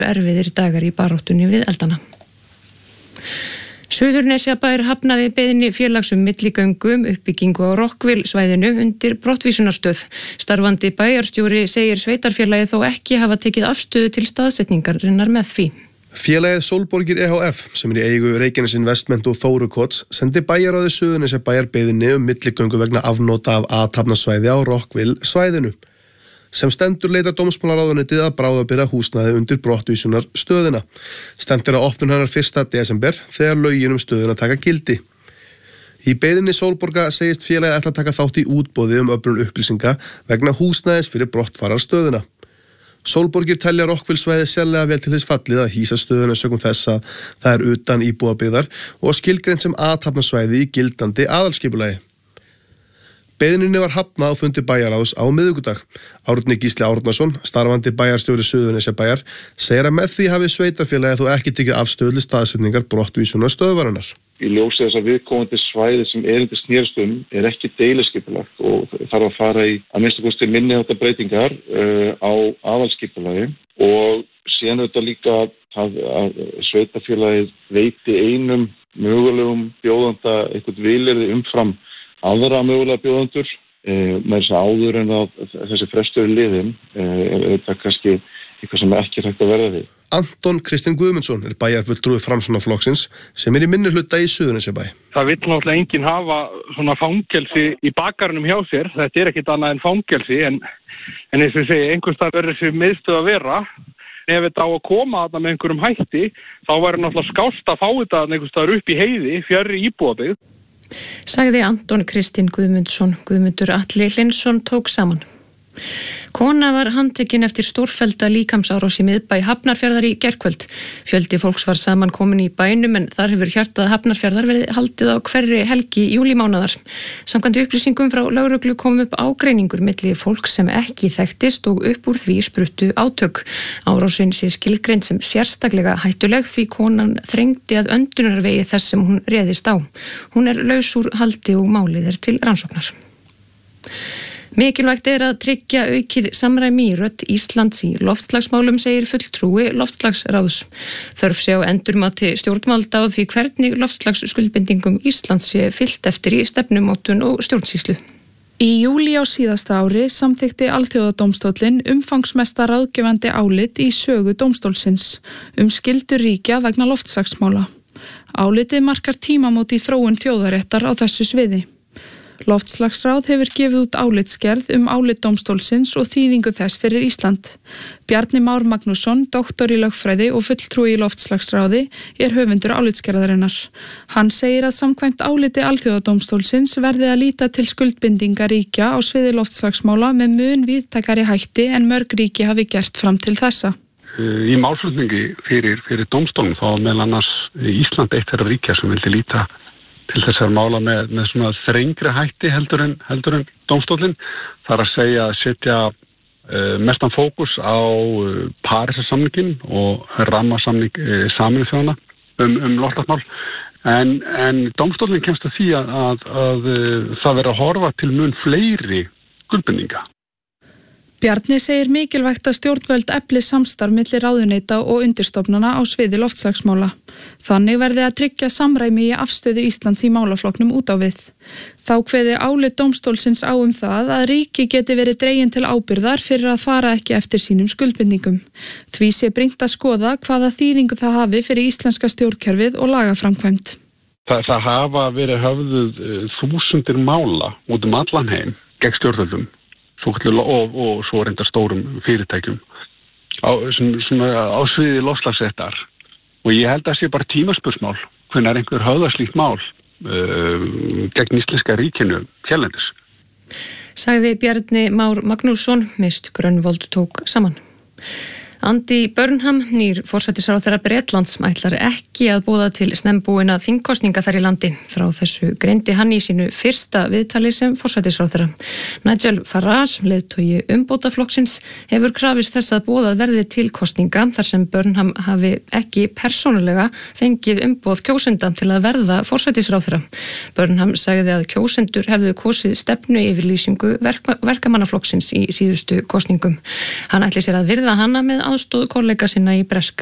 Erfiðir dagar í baráttunni við eldana. Suðurnesjabær hafnaði beiðni félags milligöngum uppbyggingu á Rockville svæðinu undir brottvísunarstöð. Starfandi bæjarstjóri segir sveitarfélagið þó ekki hafa tekið afstöðu til staðsetningarinnar með því. Félagið Sólborgir EHF, sem í eigu Reykjanes Investment og Þórukots, sendi bæjarráði Suðurnesjabæjar beiðni milligöngu vegna afnota af athafnasvæði á Rockville svæðinu. Sem stendur leitar dómsmálaráðuneytið að bráðabirgða húsnæði undir brottvísunar stöðina. Stefnt að opnun hennar 1. desember þegar lögin stöðina taka gildi. Í beiðinni Sólborga segist félagið ætla að taka þátt í útboði öflun upplýsinga vegna húsnæðis fyrir brottfarar stöðina. Sólborgir telja Rockville svæði sérlega vel til þess fallið að hýsa stöðuna sögum þess að það utan íbúabyggðar og skilgreint sem athafnasvæði í gildandi aðalskipulagi. Beiðninni var hafnað á fundi bæjarráðs á miðvikudag. Árni Gísli Árnason, starfandi bæjarstjóri Suðurnesjabæjar, segir að með því hafi sveitarfélagið þó ekki tekið afstöðu til staðsetningar brottvísunar stöðvarinnar. Í ljósi þess að viðkomandi svæði sem erindi snerist ekki deiliskipulagt og þarf að fara í að minnsta kosti minni háttar breytingar á aðalskipulagi og síðan auðvitað líka að sveitarfélagið veiti einum mögulegum bjóðanda eitthvað vilyrði umfram aðra mögulega bjóðendur með þess að áður en að þessi frestur í liðin þetta kannski eitthvað sem ekki hægt að verða því. Anton Kristinn Guðmundsson bæjarfulltrúi Framsóknarflokksins sem í minnihluta í Suðurnesjabæ. Það vill náttúrulega enginn hafa svona fangelsi í bakarnum hjá sér. Þetta ekkert annað en fangelsi en eins og ég segi, einhvers staðar verður þessi miðstöð að vera. Ef þetta á að koma þarna með einhverjum hætti, þá verður náttúrulega skást að fá þetta einhvers staðar upp í heiði, fjarri íbúabyggð. Sagði Anton Kristinn Guðmundsson. Guðmundur Atli Hlynsson tók saman. Kona var handtekin eftir stórfellda líkamsárás í miðbæ Hafnarfjarðar í gærkvöld. Fjöldi fólks var saman komin í bænum en þar hefur hjartað Hafnarfjarðar verið haldið á hverri helgi júlímánaðar. Samkvæmt upplýsingum frá lögreglu kom upp ágreiningur milli fólks sem ekki þekktist og upp úr því spruttu átök. Árásin sé skilgreind sem sérstaklega hættuleg því konan þrengdi að öndunarvegi þess sem hún réðist á. Hún laus úr haldi og málið til rannsóknar. Mikilvægt að tryggja aukið samræmi í rödd Íslands í loftslagsmálum, segir fulltrúi loftslagsráðs. Þörf sé á endurmati stjórnvalda á því hvernig loftslagsskuldbindingum Íslands sé fylgt eftir í stefnumótun og stjórnsýslu. Í júlí á síðasta ári samþykkti Alþjóðadómstóllinn umfangsmesta ráðgefandi álit í sögu dómstólsins skyldur ríkja vegna loftslagsmála. Álitið markar tímamót í þróun þjóðaréttar á þessu sviði. Loftslagsráð hefur gefið út álitsgerð álit dómstólsins og þýðingu þess fyrir Ísland. Bjarni Már Magnússon, doktor í lögfræði og fulltrúi í loftslagsráði, höfundur álitsgerðarinnar. Hann segir að samkvæmt áliti Alþjóðadómstólsins verði að líta til skuldbindinga ríkja á sviði loftslagsmála með mun víðtækari hætti en mörg ríki hafi gert fram til þessa. Í málflutningi fyrir dómstólum þá meðal annars Ísland eitt þeirra ríkja sem vildi líta til þessar mála með svona þrengri hætti heldur en dómstólinn. Það að segja að setja mestan fókus á Parísarsamninginn og rammasamning Sameinuðu þjóðanna loftslagsmál. En dómstólinn kemst að því að það verður að horfa til mun fleiri skuldbindinga. Bjarni segir mikilvægt að stjórnvöld efli samstarf milli ráðuneyta og undirstofnana á sviði loftslagsmála. Þannig verði að tryggja samræmi í afstöðu Íslands í málaflokknum út á við. Þá kveði álit dómstólsins á það að ríki geti verið dregin til ábyrgðar fyrir að fara ekki eftir sínum skuldbindingum. Því sé brýnt að skoða hvaða þýðingu það hafi fyrir íslenska stjórnkerfið og lagaframkvæmd. Það hafa verið höfðuð þúsundir mála út allan heim gegn stjórnvöldum. Og svo reyndar stórum fyrirtækjum á sviði loftslagsréttar og ég held að sé bara tímaspursmál hvenær einhver höfðar slíkt mál gegn íslenska ríkinu hérlendis. Sagði Bjarni Már Magnússon, Mist Grönvold tók saman. Andy Burnham, nýr forsætisráðherra Bretlands, ætlar ekki að boða til snembúinna þingkosninga þar í landi. Frá þessu greindi hann í sínu fyrsta viðtali sem forsætisráðherra. Nigel Farage, leiðtogi umbótaflokksins, hefur krafist þess að boðað verði til kosninga þar sem Burnham hafi ekki persónulega fengið umboð kjósenda til að verða forsætisráðherra. Burnham sagði að kjósendur hefðu kosið stefnu yfirlýsingu verkamannaflokksins í síðustu kosningum. Hann ætli sér að virða hana með aðstóð kollega sinna í breska